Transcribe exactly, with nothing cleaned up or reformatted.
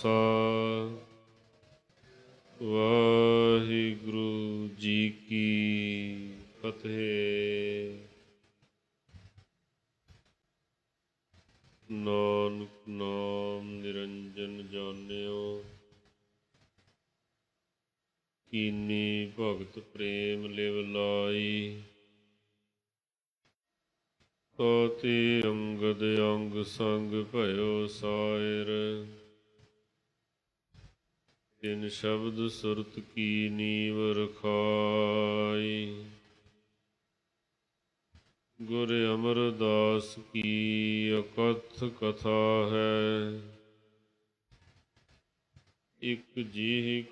ਖਾਲਸਾ ਵਾਹਿਗੁਰੂ ਜੀ ਕੀ ਫਤਿਹ। ਨਾਨਕ ਨਾਮ ਨਿਰੰਜਨ ਜਾਣਿਓ, ਕੀਨੀ ਭਗਤ ਪ੍ਰੇਮ ਲਿਵ ਲਾਈ। ਤਾਤੇ ਅੰਗਦ ਅੰਗ ਸੰਗ ਭਇਓ ਸਾਇਰ, ਤਿਨ ਸ਼ਬਦ ਸੁਰਤ ਕੀ ਨੀਵ ਰਖਾਈ। ਗੁਰ ਅਮਰਦਾਸ ਕੀ ਅਕਥ ਕਥਾ ਹੈ, ਇਕ ਜੀਹ